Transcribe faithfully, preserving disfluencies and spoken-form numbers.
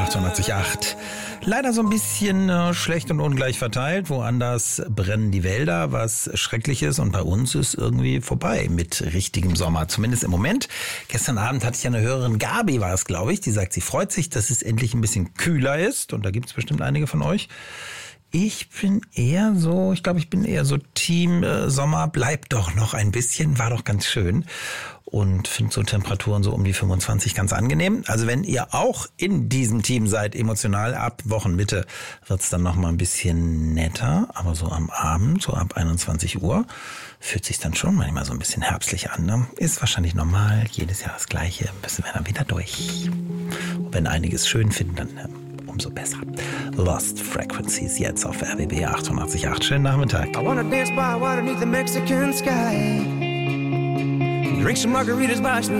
achtundachtzig Komma acht. Leider so ein bisschen äh, schlecht und ungleich verteilt. Woanders brennen die Wälder, was schrecklich ist. Und bei uns ist irgendwie vorbei mit richtigem Sommer. Zumindest im Moment. Gestern Abend hatte ich eine Hörerin, Gabi war es, glaube ich, die sagt, sie freut sich, dass es endlich ein bisschen kühler ist. Und da gibt es bestimmt einige von euch. Ich bin eher so, ich glaube, ich bin eher so Team äh, Sommer, bleibt doch noch ein bisschen, war doch ganz schön. Und finde so Temperaturen so um die fünfundzwanzig ganz angenehm. Also wenn ihr auch in diesem Team seid, emotional, ab Wochenmitte wird's dann noch mal ein bisschen netter. Aber so am Abend, so ab einundzwanzig Uhr, fühlt sich dann schon manchmal so ein bisschen herbstlich an. Ne? Ist wahrscheinlich normal, jedes Jahr das Gleiche, müssen wir dann wieder durch. Und wenn einiges schön finden, dann äh, umso besser. Lost Frequencies jetzt auf R B B achtundachtzig Komma acht. Schönen Nachmittag. I wanna dance by water beneath the Mexican sky. Drink some margaritas by